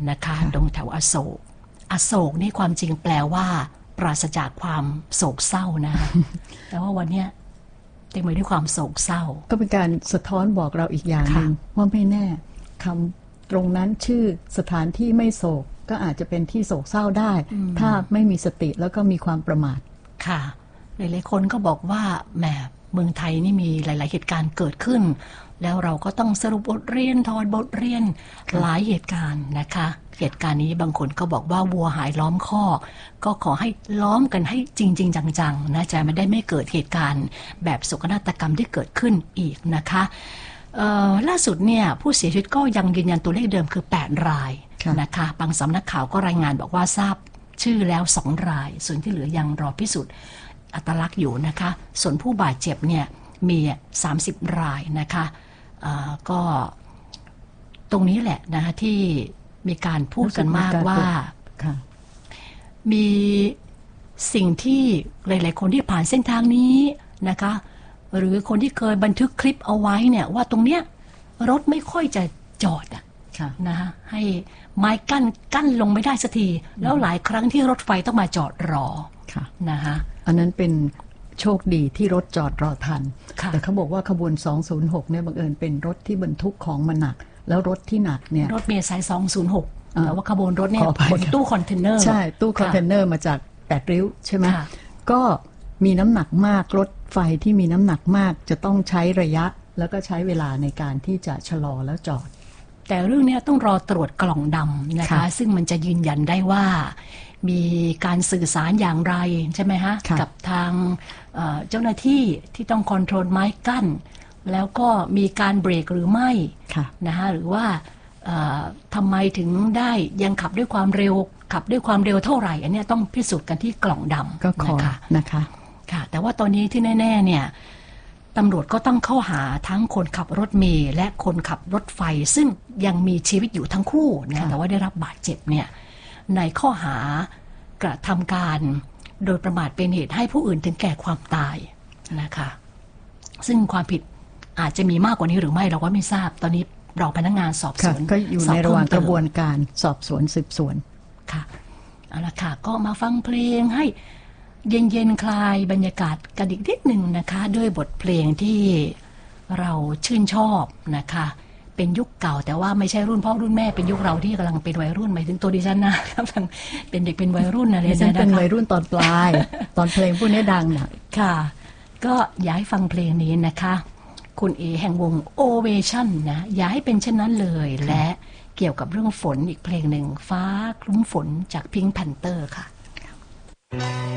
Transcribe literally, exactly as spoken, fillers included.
นะคะตรงแถวอโศกอโศกนี่ความจริงแปลว่าปราศจากความโศกเศร้านะ แต่ว่าวันเนี้ยเต็มไปด้วยความโศกเศร้าก็เป็นการสะท้อนบอกเราอีกอย่างหนึ่งว่าไม่แน่คำตรงนั้นชื่อสถานที่ไม่โศกก็อาจจะเป็นที่โศกเศร้าได้ถ้าไม่มีสติแล้วก็มีความประมาทค่ะหลายๆคนก็บอกว่าแหมเมืองไทยนี่มีหลายๆเหตุการณ์เกิดขึ้นแล้วเราก็ต้องสรุปบทเรียนถอดบทเรียนหลายเหตุการณ์นะคะเหตุการณ์นี้บางคนก็บอกว่าวัวหายล้อมคอกก็ขอให้ล้อมกันให้จริงๆจังๆนะจะไม่ได้ไม่เกิดเหตุการณ์แบบโศกนาฏกรรมที่เกิดขึ้นอีกนะคะล่าสุดเนี่ยผู้เสียชีวิตก็ยังยืนยันตัวเลขเดิมคือแปดรายนะคะบางสำนักข่าวก็รายงานบอกว่าทราบชื่อแล้วสองรายส่วนที่เหลือยังรอพิสูจน์อัตลักษณ์อยู่นะคะส่วนผู้บาดเจ็บเนี่ยมีสามสิบรายนะคะก็ตรงนี้แหละนะคะที่มีการพูดกันมากว่ามีสิ่งที่หลายๆคนที่ผ่านเส้นทางนี้นะคะหรือคนที่เคยบันทึกคลิปเอาไว้เนี่ยว่าตรงเนี้ยรถไม่ค่อยจะจอดอะนะคะให้ไม้กั้นกั้นลงไม่ได้สักทีแล้วหลายครั้งที่รถไฟต้องมาจอดรอนะคะอันนั้นเป็นโชคดีที่รถจอดรอทันแต่เขาบอกว่าขบวนสองศูนย์หกเนี่ยบังเอิญเป็นรถที่บรรทุกของมาหนักแล้วรถที่หนักเนี่ยรถเมล์สายสองศูนย์หกแต่ว่าขบวนรถเนี่ยขนตู้คอนเทนเนอร์ใช่ตู้คอนเทนเนอร์มาจากแปดริ้วใช่ไหมก็มีน้ำหนักมากรถไฟที่มีน้ำหนักมากจะต้องใช้ระยะแล้วก็ใช้เวลาในการที่จะชะลอแล้วจอดแต่เรื่องนี้ต้องรอตรวจกล่องดำนะคะซึ่งมันจะยืนยันได้ว่ามีการสื่อสารอย่างไรใช่ไหมฮะกับทางเจ้าหน้าที่ที่ต้องคอนโทรลไม้กั้นแล้วก็มีการเบรกหรือไม่นะคะหรือว่าทำไมถึงได้ยังขับด้วยความเร็วขับด้วยความเร็วเท่าไหร่อันนี้ต้องพิสูจน์กันที่กล่องดำก็ขอนะคะค่ะแต่ว่าตอนนี้ที่แน่ๆเนี่ยตำรวจก็ต้องเข้าหาทั้งคนขับรถเมล์และคนขับรถไฟซึ่งยังมีชีวิตอยู่ทั้งคู่นะแต่ว่าได้รับบาดเจ็บเนี่ยในข้อหากระทำการโดยประมาทเป็นเหตุให้ผู้อื่นถึงแก่ความตายนะคะซึ่งความผิดอาจจะมีมากกว่านี้หรือไม่เราก็ไม่ทราบตอนนี้เราพนักงานสอบสวนก็อยู่ในระหว่างกระบวนการสอบสวนสืบสวนค่ะเอาละค่ะก็มาฟังเพลงให้เย็นๆคลายบรรยากาศกันอีกนิดหนึ่งนะคะด้วยบทเพลงที่เราชื่นชอบนะคะเป็นยุคเก่าแต่ว่าไม่ใช่รุ่นพ่อรุ่นแม่เป็นยุคเราที่กำลังเป็นวัยรุ่นหมายถึงตัวดิฉันนะครับเป็นเด็กเป็นวัยรุ่นอะไรเนี่ยนะคะเป็นวัยรุ่นตอนปลายตอนเพลงพวกนี้ดังนะค่ะก็อยากให้ฟังเพลงนี้นะคะคุณเอแห่งวง Ovation นะอย่าให้เป็นเช่นนั้นเลยและเกี่ยวกับเรื่องฝนอีกเพลงหนึ่งฟ้าคลุ้มฝนจาก Pink Panther ค่ะ